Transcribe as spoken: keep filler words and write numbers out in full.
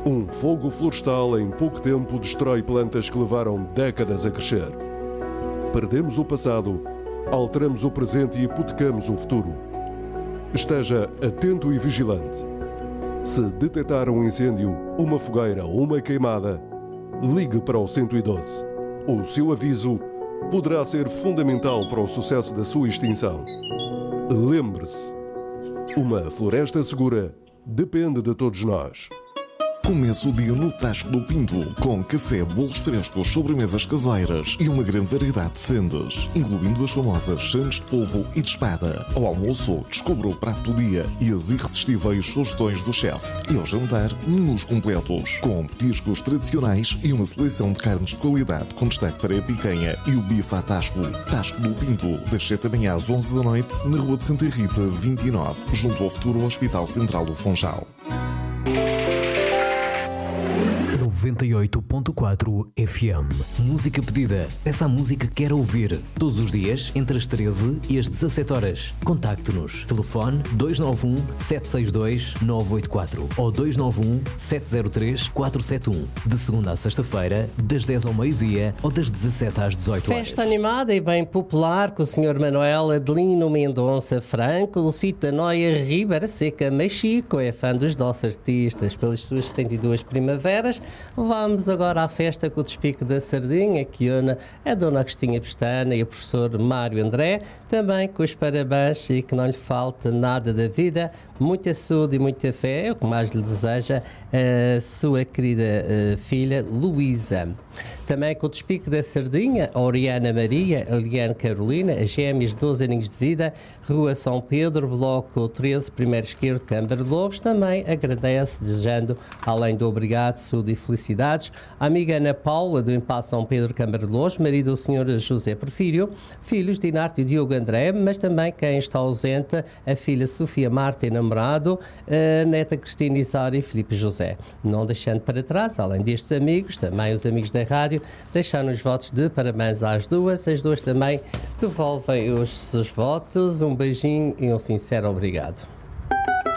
Um fogo florestal em pouco tempo destrói plantas que levaram décadas a crescer. Perdemos o passado, alteramos o presente e hipotecamos o futuro. Esteja atento e vigilante. Se detectar um incêndio, uma fogueira ou uma queimada, ligue para o cento e doze. O seu aviso poderá ser fundamental para o sucesso da sua extinção. Lembre-se, uma floresta segura depende de todos nós. Começa o dia no Tasco do Pinto, com café, bolos frescos, sobremesas caseiras e uma grande variedade de sendas, incluindo as famosas sandes de polvo e de espada. Ao almoço, descubra o prato do dia e as irresistíveis sugestões do chefe. E ao jantar, menus completos, com petiscos tradicionais e uma seleção de carnes de qualidade, com destaque para a picanha e o bife à Tasco. Tasco do Pinto, das sete da manhã às onze da noite, na Rua de Santa Rita, vinte e nove, junto ao futuro Hospital Central do Funchal. noventa e oito ponto quatro F M. Música pedida. Peça a música que quer ouvir. Todos os dias, entre as treze e as dezassete horas. Contacte-nos. Telefone dois nove um, sete seis dois, nove oito quatro ou dois nove um, sete zero três, quatro sete um. De segunda a sexta-feira, das dez ao meio-dia ou das dezassete às dezoito horas. Festa animada e bem popular com o senhor Manuel Adelino Mendonça Franco, Lucita Noia Ribeira Seca Mexico, é fã dos nossos artistas pelas suas setenta e duas primaveras. Vamos agora à festa com o despique da Sardinha, que une a Dona Agostinha Pestana e o professor Mário André, também com os parabéns e que não lhe falte nada da vida, muita saúde e muita fé, é o que mais lhe deseja a sua querida uh, filha Luísa. Também com o despique da Sardinha, a Oriana Maria, a Liane Carolina, as gêmeas doze aninhos de vida, Rua São Pedro, Bloco treze, primeiro esquerdo, Câmara de Lobos, também agradece, desejando, além do obrigado, saúde e felicidades, a amiga Ana Paula, do Impasse São Pedro, Câmara de Lobos, marido do senhor José Porfírio, filhos de Inarte e Diogo André, mas também quem está ausente, a filha Sofia Marta e namorado, a neta Cristina Isara e Filipe José. Não deixando para trás, além destes amigos, também os amigos da rádio, deixaram os votos de parabéns às duas. As duas também devolvem os seus votos. Um beijinho e um sincero obrigado.